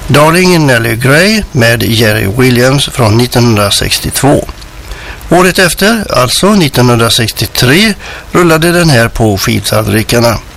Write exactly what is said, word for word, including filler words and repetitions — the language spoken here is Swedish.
Darling in Nelly Gray med Jerry Williams från nittonhundrasextiotvå. Året efter, alltså nittonhundrasextiotre, rullade den här på skivfabrikerna.